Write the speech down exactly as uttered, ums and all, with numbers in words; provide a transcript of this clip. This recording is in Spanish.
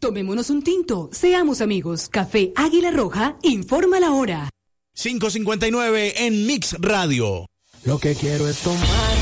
Tomémonos un tinto, seamos amigos. Café Águila Roja, informa la hora. cinco cincuenta y nueve en Mix Radio. Lo que quiero es tomar